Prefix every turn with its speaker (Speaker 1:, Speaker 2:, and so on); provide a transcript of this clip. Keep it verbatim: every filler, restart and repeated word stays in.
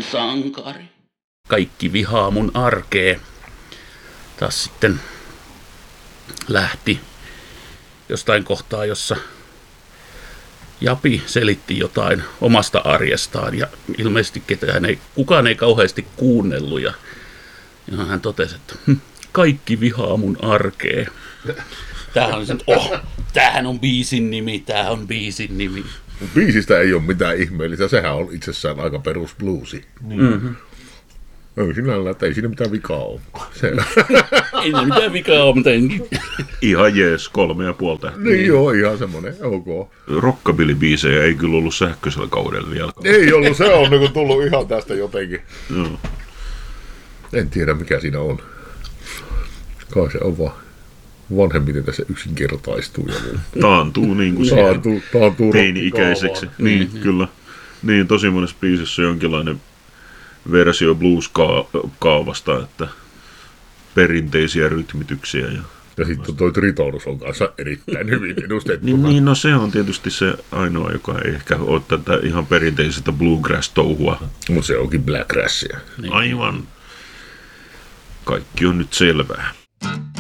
Speaker 1: sankari. Kaikki vihaa mun arkee. Taas sitten lähti jostain kohtaa, jossa Japi selitti jotain omasta arjestaan ja ilmeisesti ketään ei, kukaan ei kauheasti kuunnellut ja, ja hän totesi, että hm, kaikki vihaa mun arkee. Tämähän on se, oh, tämähän on biisin nimi, tämähän on biisin nimi.
Speaker 2: Biisistä ei ole mitään ihmeellistä, sehän on itsessään aika perus bluesi.
Speaker 1: Mm-hmm.
Speaker 2: Ei sinällä, että ei siinä mitään vikaa ole. Se.
Speaker 1: Ei siinä mitään vikaa ole, mutta en...
Speaker 3: Ihan jees, kolme ja puoli tähtiä.
Speaker 2: Niin joo, ihan semmoinen, ok.
Speaker 3: Rockabilly-biisejä ei kyllä ollut sähköisellä kaudella vielä.
Speaker 2: Ei ollut, se on niin tullut ihan tästä jotenkin.
Speaker 3: No.
Speaker 2: En tiedä mikä siinä on. Kai se on vaan vanhemmiten tässä yksinkertaistuu. Ja
Speaker 3: taantuu niin kuin
Speaker 2: taantuu, taantuu
Speaker 3: teini-ikäiseksi. Niin, mm-hmm. kyllä. Niin, tosi monessa biisissä on jonkinlainen versio blues-kaavasta, että perinteisiä rytmityksiä. Ja,
Speaker 2: ja sitten toi tritonus on kanssa erittäin hyvin edustettu.
Speaker 3: niin, niin, no se on tietysti se ainoa, joka ei ehkä ole tätä ihan perinteisestä bluegrass-touhua.
Speaker 2: Mutta se onkin blackgrassia.
Speaker 3: Aivan. Kaikki on nyt selvää.